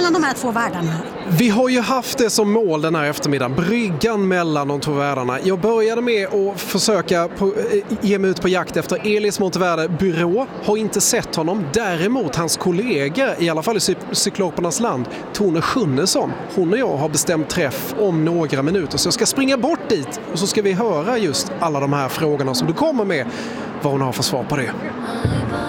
mellan de här två världarna? Vi har ju haft det som mål den här eftermiddagen, bryggan mellan de två världarna. Jag började med att försöka ge mig ut på jakt efter Elis Monteverde Byrå. Har inte sett honom. Däremot hans kollega, i alla fall i Cyklopernas land, Tone Schunnesson. Hon och jag har bestämt träff om några minuter. Så jag ska springa bort dit och så ska vi höra just alla de här frågorna som du kommer med. Vad hon har för svar på det.